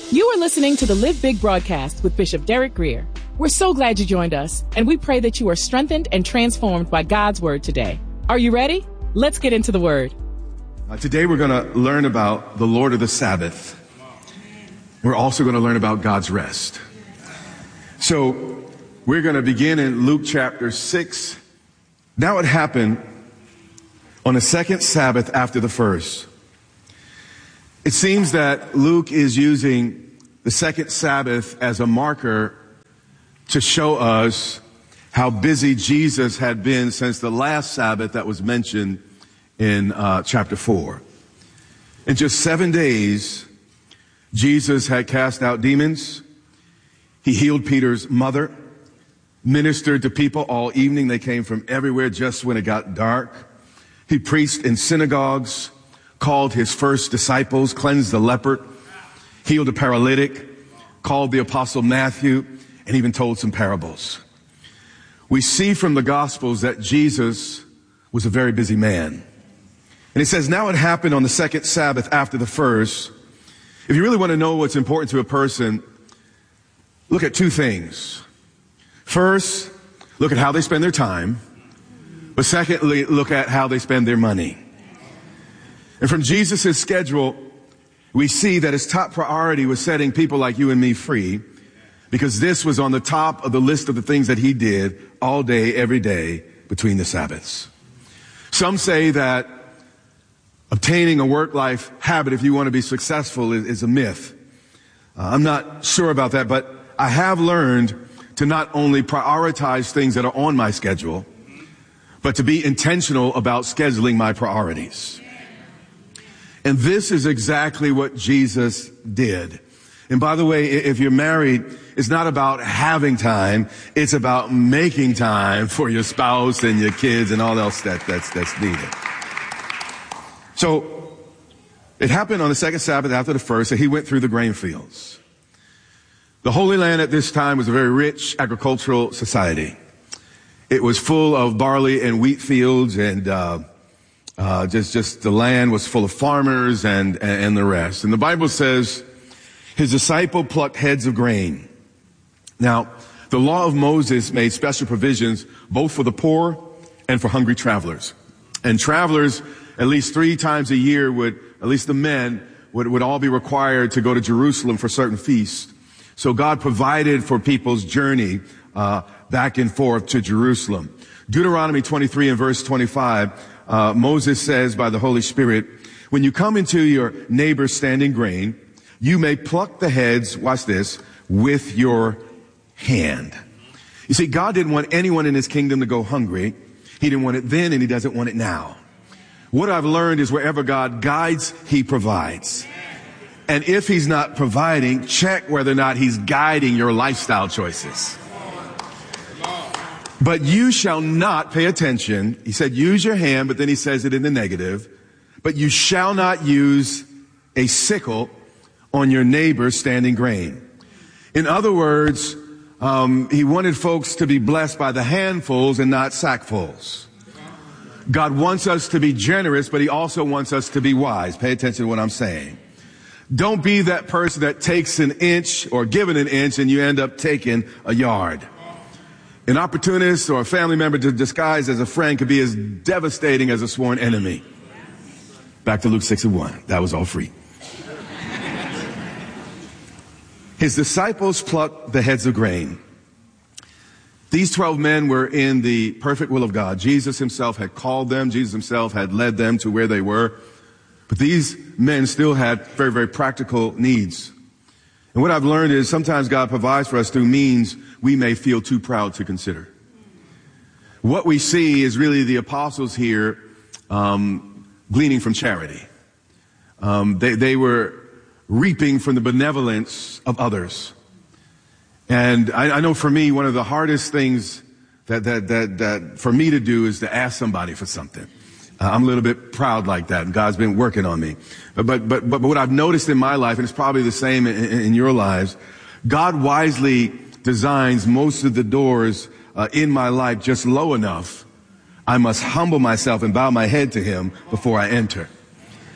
You are listening to the Live Big broadcast with Bishop Derek Grier. We're so glad you joined us, and we pray that you are strengthened and transformed by God's word today. Are you ready? Let's get into the word. Today we're going to learn about the Lord of the Sabbath. We're also going to learn about God's rest. So we're going to begin in Luke chapter 6. Now it happened on the second Sabbath after the first. It seems that Luke is using the second Sabbath as a marker to show us how busy Jesus had been since the last Sabbath that was mentioned in chapter 4. In just 7 days, Jesus had cast out demons. He healed Peter's mother, ministered to people all evening. They came from everywhere just when it got dark. He preached in synagogues, called his first disciples, cleansed the leper, healed a paralytic, called the apostle Matthew, and even told some parables. We see from the Gospels that Jesus was a very busy man. And it says, now it happened on the second Sabbath after the first. If you really want to know what's important to a person, look at two things. First, look at how they spend their time. But secondly, look at how they spend their money. And from Jesus' schedule, we see that his top priority was setting people like you and me free, because this was on the top of the list of the things that he did all day, every day between the Sabbaths. Some say that obtaining a work-life habit, if you want to be successful, is a myth. I'm not sure about that, but I have learned to not only prioritize things that are on my schedule, but to be intentional about scheduling my priorities. And this is exactly what Jesus did. And by the way, if you're married, it's not about having time. It's about making time for your spouse and your kids and all else that's needed. So it happened on the second Sabbath after the first, and he went through the grain fields. The Holy Land at this time was a very rich agricultural society. It was full of barley and wheat fields, and just the land was full of farmers and the rest. And the Bible says his disciple plucked heads of grain. Now, the law of Moses made special provisions both for the poor and for hungry travelers. And travelers, at least 3 times a year, at least the men, would all be required to go to Jerusalem for certain feasts. So God provided for people's journey back and forth to Jerusalem. Deuteronomy 23 and verse 25, Moses says by the Holy Spirit, when you come into your neighbor's standing grain, you may pluck the heads, watch this, with your hand. You see, God didn't want anyone in his kingdom to go hungry. He didn't want it then, and he doesn't want it now. What I've learned is wherever God guides, he provides. And if he's not providing, check whether or not he's guiding your lifestyle choices. But you shall not pay attention. He said, use your hand, but then he says it in the negative. But you shall not use a sickle on your neighbor's standing grain. In other words, he wanted folks to be blessed by the handfuls and not sackfuls. God wants us to be generous, but he also wants us to be wise. Pay attention to what I'm saying. Don't be that person that takes an inch or given an inch and you end up taking a yard. An opportunist or a family member to disguise as a friend could be as devastating as a sworn enemy. Back to Luke 6:1. That was all free. His disciples plucked the heads of grain. These 12 men were in the perfect will of God. Jesus himself had called them. Jesus himself had led them to where they were. But these men still had very, very practical needs. And what I've learned is sometimes God provides for us through means we may feel too proud to consider. What we see is really the apostles here gleaning from charity. They were reaping from the benevolence of others. And I know for me, one of the hardest things that for me to do is to ask somebody for something. I'm a little bit proud like that, and God's been working on me. But what I've noticed in my life, and it's probably the same in your lives, God wisely designs most of the doors in my life just low enough. I must humble myself and bow my head to him before I enter.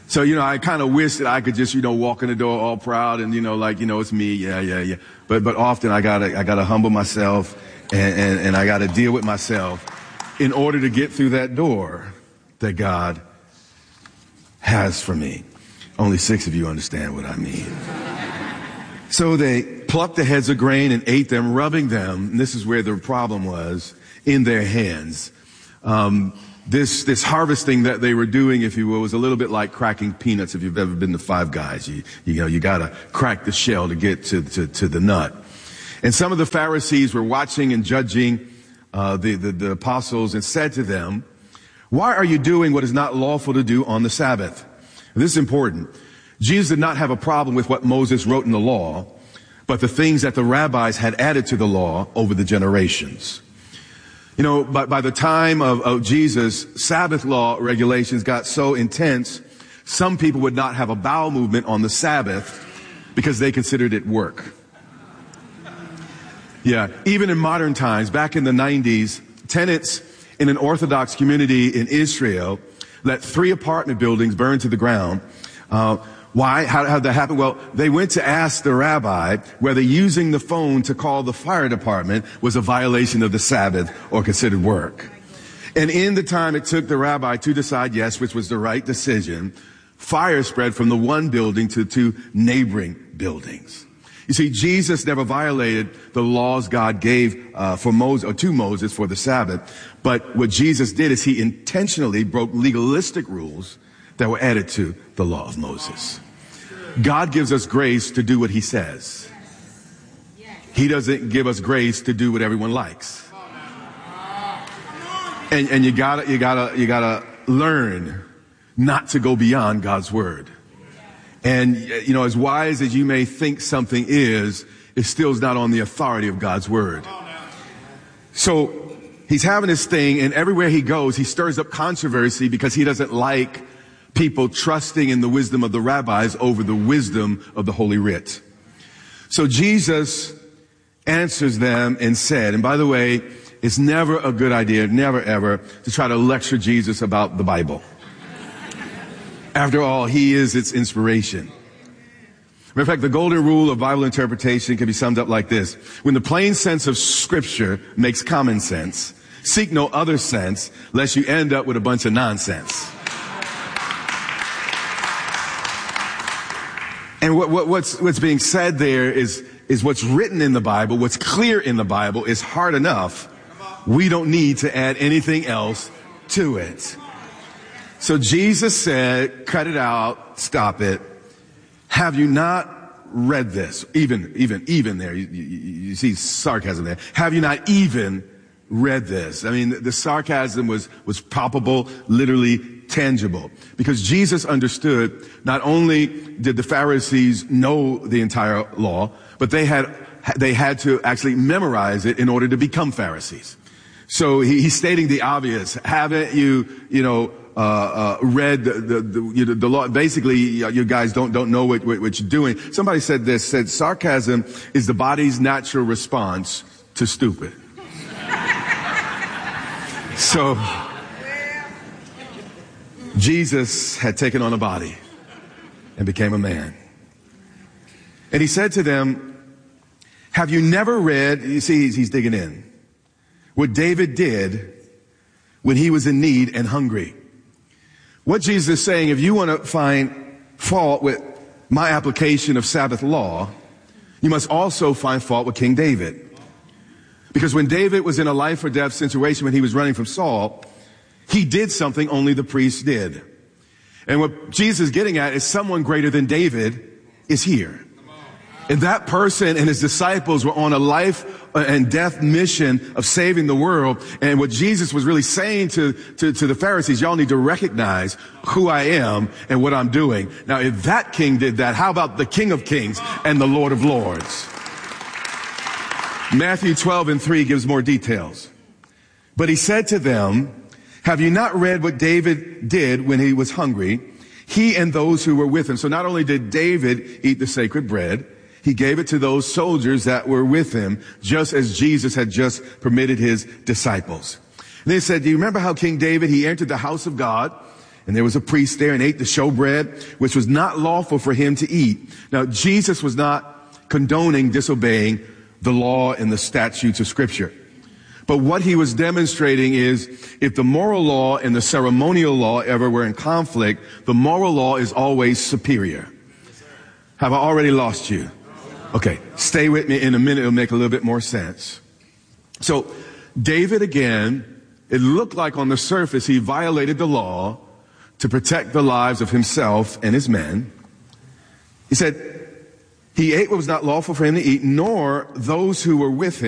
So, I kind of wish that I could just, walk in the door all proud and, it's me. Yeah. But often I gotta humble myself and I gotta deal with myself in order to get through that door that God has for me. Only 6 of you understand what I mean. So they plucked the heads of grain and ate them, rubbing them, and this is where the problem was, in their hands. This harvesting that they were doing, if you will, was a little bit like cracking peanuts. If you've ever been to Five Guys, you gotta crack the shell to get to the nut. And some of the Pharisees were watching and judging the apostles and said to them, "Why are you doing what is not lawful to do on the Sabbath?" And this is important. Jesus did not have a problem with what Moses wrote in the law, but the things that the rabbis had added to the law over the generations. By the time of Jesus, Sabbath law regulations got so intense, some people would not have a bowel movement on the Sabbath because they considered it work. Yeah, even in modern times, back in the 90s, tenants in an Orthodox community in Israel let 3 apartment buildings burn to the ground. Why? How did that happen? Well, they went to ask the rabbi whether using the phone to call the fire department was a violation of the Sabbath or considered work. And in the time it took the rabbi to decide yes, which was the right decision, fire spread from the one building to 2 neighboring buildings. You see, Jesus never violated the laws God gave to Moses for the Sabbath. But what Jesus did is he intentionally broke legalistic rules that were added to the law of Moses. God gives us grace to do what he says. He doesn't give us grace to do what everyone likes. And you gotta learn not to go beyond God's word. And, as wise as you may think something is, it still is not on the authority of God's word. So he's having this thing, and everywhere he goes, he stirs up controversy because he doesn't like people trusting in the wisdom of the rabbis over the wisdom of the Holy Writ. So Jesus answers them and said, and by the way, it's never a good idea, never ever, to try to lecture Jesus about the Bible. After all, he is its inspiration. Matter of fact, the golden rule of Bible interpretation can be summed up like this. When the plain sense of Scripture makes common sense, seek no other sense, lest you end up with a bunch of nonsense. And what's being said there is what's written in the Bible, what's clear in the Bible is hard enough. We don't need to add anything else to it. So Jesus said, cut it out, stop it. Have you not read this? Even there, you see sarcasm there. Have you not even read this? I mean, the sarcasm was palpable, literally tangible. Because Jesus understood not only did the Pharisees know the entire law, but they had to actually memorize it in order to become Pharisees. So he's stating the obvious. Haven't you read the law? Basically, you guys don't know what you're doing. Somebody said sarcasm is the body's natural response to stupid. So Jesus had taken on a body and became a man. And he said to them, have you never read, you see, he's digging in, what David did when he was in need and hungry? What Jesus is saying, if you want to find fault with my application of Sabbath law, you must also find fault with King David. Because when David was in a life or death situation when he was running from Saul, he did something only the priests did. And what Jesus is getting at is someone greater than David is here. And that person and his disciples were on a life and death mission of saving the world. And what Jesus was really saying to the Pharisees, y'all need to recognize who I am and what I'm doing. Now, if that king did that, how about the King of Kings and the Lord of Lords? Matthew 12:3 gives more details. But he said to them, have you not read what David did when he was hungry, he and those who were with him? So not only did David eat the sacred bread, he gave it to those soldiers that were with him, just as Jesus had just permitted his disciples. And they said, do you remember how King David, he entered the house of God And there was a priest there and ate the showbread, which was not lawful for him to eat. Now, Jesus was not condoning disobeying the law and the statutes of Scripture. But what he was demonstrating is if the moral law and the ceremonial law ever were in conflict, the moral law is always superior. Have I already lost you? Okay, stay with me. In a minute, it'll make a little bit more sense. So David, again, it looked like on the surface he violated the law to protect the lives of himself and his men. He said he ate what was not lawful for him to eat, nor those who were with him.